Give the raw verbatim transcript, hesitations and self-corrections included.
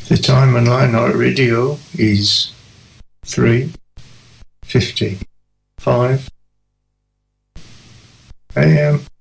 The time on Line Night Radio is three fifty-five a m